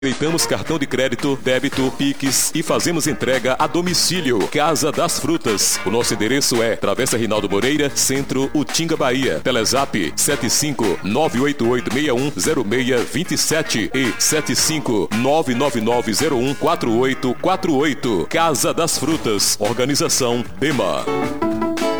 Aceitamos cartão de crédito, débito, Pix e fazemos entrega a domicílio. Casa das Frutas. O nosso endereço é Travessa Rinaldo Moreira, Centro, Utinga, Bahia. Telezap 75988610627 e 75999014848. Casa das Frutas. Organização Bema.